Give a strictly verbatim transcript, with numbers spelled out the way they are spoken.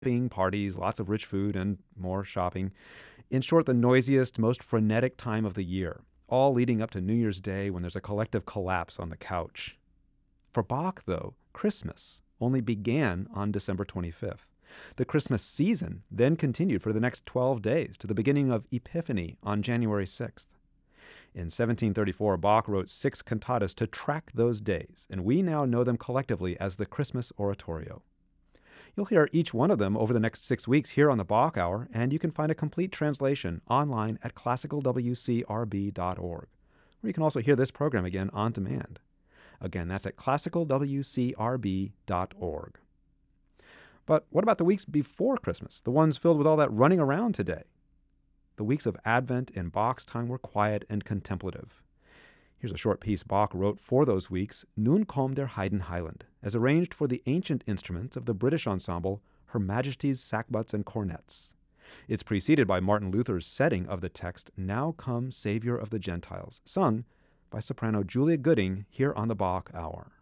parties, lots of rich food, and more shopping. In short, the noisiest, most frenetic time of the year, all leading up to New Year's Day when there's a collective collapse on the couch. For Bach, though, Christmas only began on December twenty-fifth. The Christmas season then continued for the next twelve days to the beginning of Epiphany on January sixth. In seventeen thirty-four, Bach wrote six cantatas to track those days, and we now know them collectively as the Christmas Oratorio. You'll hear each one of them over the next six weeks here on the Bach Hour, and you can find a complete translation online at classical w c r b dot org, where you can also hear this program again on demand. Again, that's at classical w c r b dot org. But what about the weeks before Christmas, the ones filled with all that running around today? The weeks of Advent in Bach's time were quiet and contemplative. Here's a short piece Bach wrote for those weeks, Nun kommt der Heiden Heiland, as arranged for the ancient instruments of the British ensemble Her Majesty's Sackbuts and Cornets. It's preceded by Martin Luther's setting of the text, Now Come, Savior of the Gentiles, sung by soprano Julia Gooding here on the Bach Hour.